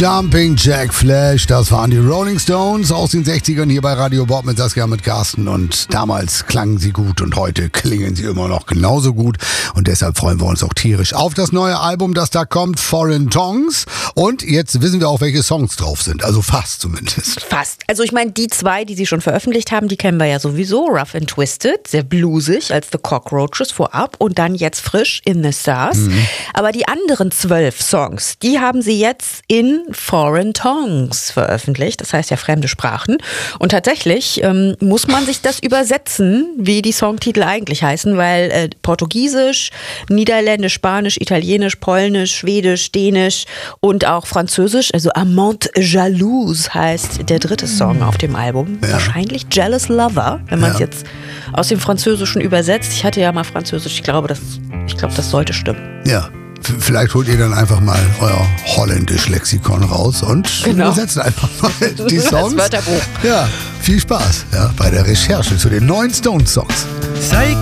Jumping Jack Flash, das waren die Rolling Stones aus den 60ern hier bei Radio Bob mit Saskia, mit Carsten. Und damals klangen sie gut und heute klingen sie immer noch genauso gut. Und deshalb freuen wir uns auch tierisch auf das neue Album, das da kommt, Foreign Tongues. Und jetzt wissen wir auch, welche Songs drauf sind. Also fast zumindest. Fast. Also ich meine, die 2, die sie schon veröffentlicht haben, die kennen wir ja sowieso. Rough and Twisted, sehr bluesig als The Cockroaches vorab und dann jetzt frisch In the Stars. Aber die anderen 12 Songs, die haben sie jetzt in Foreign Tongues veröffentlicht. Das heißt ja fremde Sprachen. Und tatsächlich muss man sich das übersetzen, wie die Songtitel eigentlich heißen, weil Portugiesisch, Niederländisch, Spanisch, Italienisch, Polnisch, Schwedisch, Dänisch und auch Französisch, also Amante Jalouse heißt der 3. Song auf dem Album. Ja. Wahrscheinlich Jealous Lover, wenn man es jetzt aus dem Französischen übersetzt. Ich hatte ja mal Französisch, ich glaube, das sollte stimmen. Ja. Vielleicht holt ihr dann einfach mal euer Holländisch-Lexikon raus und übersetzt einfach mal die Songs. Das Wörterbuch. Ja, viel Spaß bei der Recherche zu den neuen Stones-Songs. Sei